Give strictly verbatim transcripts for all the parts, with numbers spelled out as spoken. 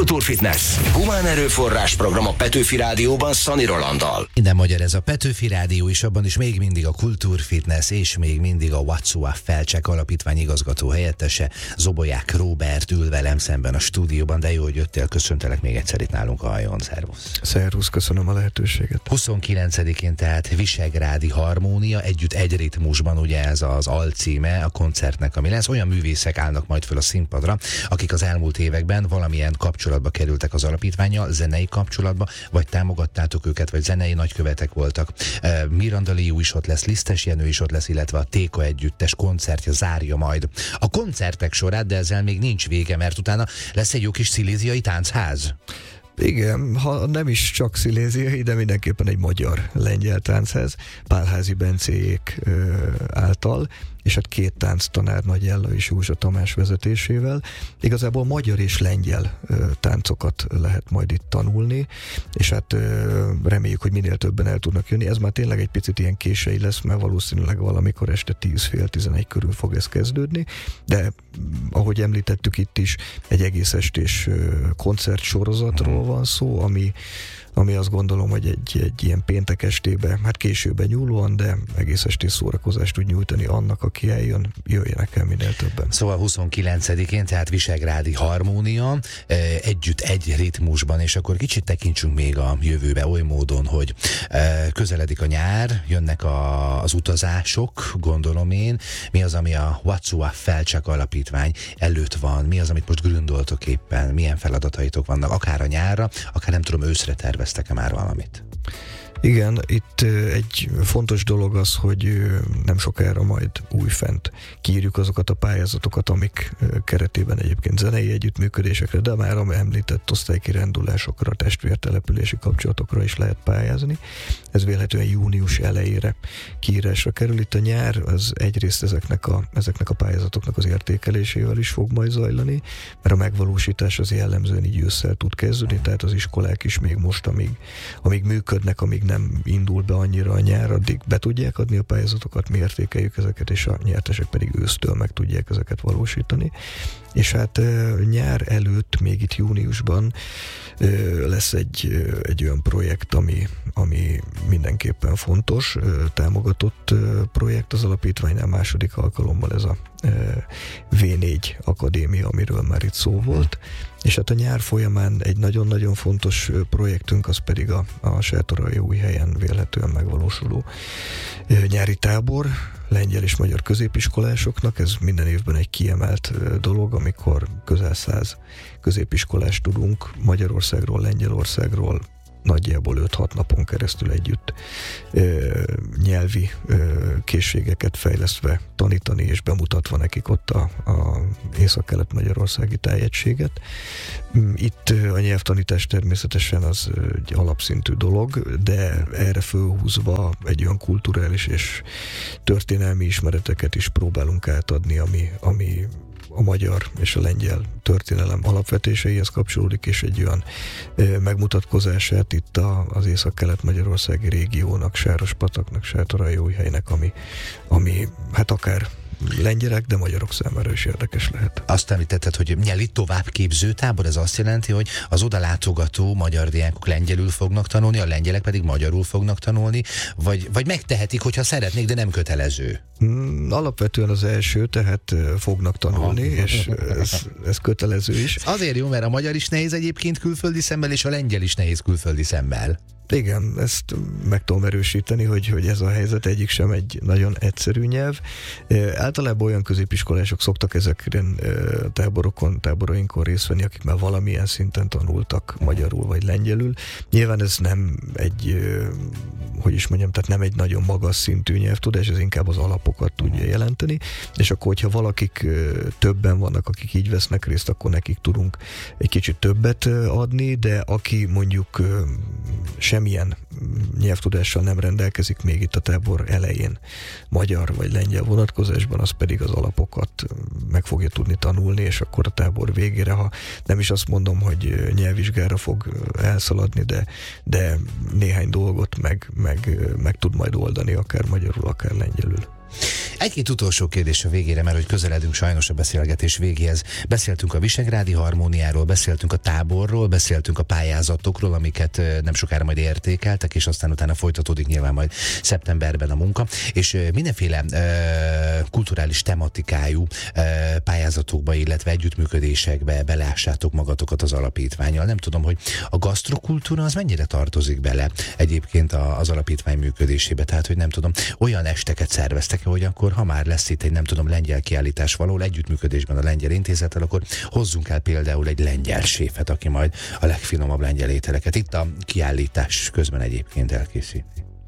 Kultúrfitness. Humán erőforrás program a Petőfi Rádióban Szani Rolanddal. Minden magyar ez a Petőfi Rádió, és abban is még mindig a Kultúrfitness, és még mindig a Watsuá Felcsek Alapítvány igazgató helyettese, Zobolyák Róbert ül velem szemben a stúdióban, de jó, hogy jöttél, köszöntelek még egyszer itt nálunk a hajón. Szervusz. Szervusz, köszönöm a lehetőséget. huszonkilencedikén tehát Visegrádi Harmónia, együtt egy ritmusban, ugye ez az alcíme a koncertnek, ami lesz. Olyan művészek állnak majd föl a színpadra, akik az elmúlt években valamilyen kapcsolatba kerültek az alapítvánnyal, zenei kapcsolatba, vagy támogattátok őket, vagy zenei nagykövetek voltak. Miranda Liu is ott lesz, Lisztes Jenő is ott lesz, illetve a Téka együttes koncertje zárja majd a koncertek sorát, de ezzel még nincs vége, mert utána lesz egy jó kis sziléziai táncház. Igen, ha nem is csak sziléziai, de mindenképpen egy magyar-lengyel táncház, Pálházi Bencéjék ö, által, és hát két tánctanár, Nagy Ella és Józsa Tamás vezetésével. Igazából magyar és lengyel ö, táncokat lehet majd itt tanulni, és hát ö, reméljük, hogy minél többen el tudnak jönni. Ez már tényleg egy picit ilyen késői lesz, mert valószínűleg valamikor este tíz fél tizenegy körül fog ez kezdődni, de ahogy említettük itt is, egy egész estés ö, koncertsorozatról van szó, ami ami azt gondolom, hogy egy, egy ilyen péntek estébe, hát későbben nyúlóan, de egész estés szórakozást tud nyújtani annak, aki eljön, jöjjenek el minél többen. Szóval huszonkilencedikén, tehát Visegrádi Harmónia, együtt egy ritmusban, és akkor kicsit tekintsünk még a jövőbe oly módon, hogy közeledik a nyár, jönnek a, az utazások, gondolom én, mi az, ami a Watsuá Felcsek Alapítvány előtt van, mi az, amit most gründoltok éppen, milyen feladataitok vannak, akár a nyárra, akár nem tudom, őszre terveztek. Vesztek-e már valamit? Igen, itt egy fontos dolog az, hogy nem sokára majd újfent kiírjuk azokat a pályázatokat, amik keretében egyébként zenei együttműködésekre, de már a említett osztálykirendulásokra, testvértelepülési kapcsolatokra is lehet pályázni. Ez véletlenül június elejére kiírásra kerül. Itt a nyár az egyrészt ezeknek a, ezeknek a pályázatoknak az értékelésével is fog majd zajlani, mert a megvalósítás az jellemzően így ősszel tud kezdődni, tehát az iskolák is még most, amíg, amíg működnek, amíg nem indul be annyira a nyár, addig be tudják adni a pályázatokat, mi értékeljük ezeket, és a nyertesek pedig ősztől meg tudják ezeket valósítani. És hát nyár előtt, még itt júniusban lesz egy, egy olyan projekt, ami, ami mindenképpen fontos, támogatott projekt az alapítványnál, második alkalommal ez a vé négy Akadémia, amiről már itt szó volt. És hát a nyár folyamán egy nagyon-nagyon fontos projektünk, az pedig a, a Sátoraljaújhelyen vélhetően megvalósuló nyári tábor, lengyel és magyar középiskolásoknak. Ez minden évben egy kiemelt dolog, amikor közel száz középiskolás tudunk Magyarországról, Lengyelországról, nagyjából öt-hat napon keresztül együtt ö, nyelvi ö, készségeket fejlesztve tanítani, és bemutatva nekik ott a, a észak-kelet-magyarországi tájegységet. Itt a nyelvtanítás természetesen az egy alapszintű dolog, de erre fölhúzva egy olyan kulturális és történelmi ismereteket is próbálunk átadni, ami, ami a magyar és a lengyel történelem alapvetéseihez kapcsolódik, és egy olyan ö, megmutatkozását itt a, az észak-kelet-magyarországi régiónak, Sárospataknak, Sátoraljaújhelynek, ami, ami hát akár lengyelek, de magyarok számára is érdekes lehet. Azt említetted, hogy nyelvi továbbképző tábor, ez azt jelenti, hogy az oda látogató magyar diákok lengyelül fognak tanulni, a lengyelek pedig magyarul fognak tanulni, vagy, vagy megtehetik, hogyha szeretnék, de nem kötelező? Mm, alapvetően az első, tehát fognak tanulni, aha, és ez, ez kötelező is. Azért jó, mert a magyar is nehéz egyébként külföldi szemmel, és a lengyel is nehéz külföldi szemmel. Igen, ezt meg tudom erősíteni, hogy, hogy ez a helyzet egyik sem egy nagyon egyszerű nyelv. E, általában olyan középiskolások szoktak ezeken e, táborokon, táborainkon részt venni, akik már valamilyen szinten tanultak magyarul vagy lengyelül. Nyilván ez nem egy, e, hogy is mondjam, tehát nem egy nagyon magas szintű nyelvtudás, ez inkább az alapokat tudja jelenteni, és akkor, hogyha valakik e, többen vannak, akik így vesznek részt, akkor nekik tudunk egy kicsit többet adni, de aki mondjuk e, semmilyen nyelvtudással nem rendelkezik még itt a tábor elején magyar vagy lengyel vonatkozásban, az pedig az alapokat meg fogja tudni tanulni, és akkor a tábor végére, ha nem is azt mondom, hogy nyelvvizsgára fog elszaladni, de, de néhány dolgot meg, meg, meg tud majd oldani, akár magyarul, akár lengyelül. Egy-két utolsó kérdés a végére, mert hogy közeledünk sajnos a beszélgetés végéhez. Beszéltünk a Visegrádi Harmóniáról, beszéltünk a táborról, beszéltünk a pályázatokról, amiket nem sokára majd értékeltek, és aztán utána folytatódik nyilván majd szeptemberben a munka, és mindenféle uh, kulturális tematikájú uh, pályázatokba, illetve együttműködésekbe belássátok magatokat az alapítvánnyal. Nem tudom, hogy a gasztrokultúra az mennyire tartozik bele egyébként az alapítvány működésébe, tehát hogy nem tudom, olyan esteket szerveztek, hogy akkor, ha már lesz itt egy, nem tudom, lengyel kiállítás valahol együttműködésben a Lengyel Intézettel, akkor hozzunk el például egy lengyel séfet, aki majd a legfinomabb lengyel ételeket itt a kiállítás közben egyébként elkészíti.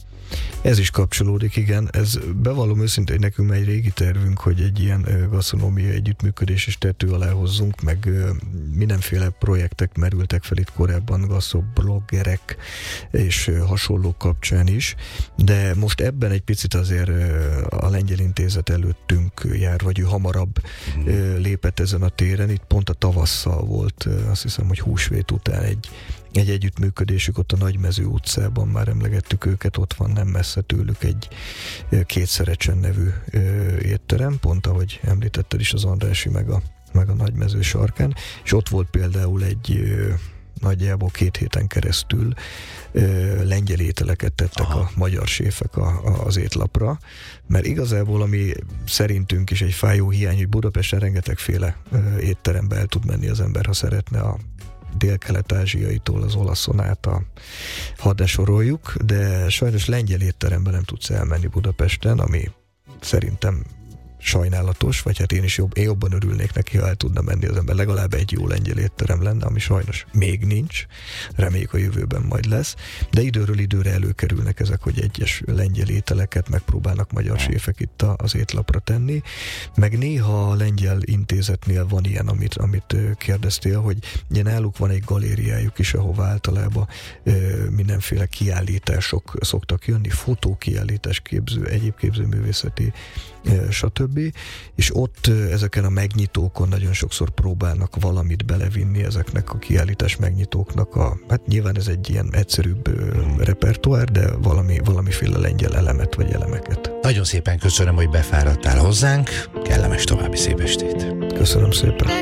Ez is kapcsolódik, igen. Ez bevallom őszintén, hogy nekünk egy régi tervünk, hogy egy ilyen gasztronómiai együttműködés is tető alá hozzunk, meg mindenféle projektek merültek fel itt korábban, gasztrobloggerek és hasonlók kapcsán is, de most ebben egy picit azért a Lengyel Intézet előttünk jár, vagy ő hamarabb mm. lépett ezen a téren. Itt pont a tavasszal volt, azt hiszem, hogy húsvét után egy egy együttműködésük ott a Nagymező utcában, már emlegettük őket, ott van nem messze tőlük egy Kétszerecsen nevű étterem, pont ahogy említetted is az Andrássy meg a, meg a Nagymező sarkán, és ott volt például egy nagyjából két héten keresztül lengyel ételeket tettek Aha. a magyar séfek a, a, az étlapra, mert igazából ami szerintünk is egy fájó hiány, hogy Budapesten rengetegféle étterembe el tud menni az ember, ha szeretne a dél-kelet-ázsiaitól az olaszon át a hadd ne soroljuk, de sajnos lengyel étteremben nem tudsz elmenni Budapesten, ami szerintem sajnálatos, vagy hát én is jobb, én jobban örülnék neki, ha el tudna menni az ember. Legalább egy jó lengyel étterem lenne, ami sajnos még nincs. Reméljük a jövőben majd lesz. De időről időre előkerülnek ezek, hogy egyes lengyel ételeket megpróbálnak magyar séfek itt az étlapra tenni. Meg néha a Lengyel Intézetnél van ilyen, amit, amit kérdeztél, hogy ugye náluk van egy galériájuk is, ahova általában mindenféle kiállítások szoktak jönni, fotókiállítás, képző, egyéb képzőművészeti stb. És ott ezeken a megnyitókon nagyon sokszor próbálnak valamit belevinni ezeknek a kiállítás megnyitóknak a, hát nyilván ez egy ilyen egyszerűbb repertoár, de valami, valamiféle lengyel elemet vagy elemeket. Nagyon szépen köszönöm, hogy befáradtál hozzánk, kellemes további szép estét. Köszönöm szépen.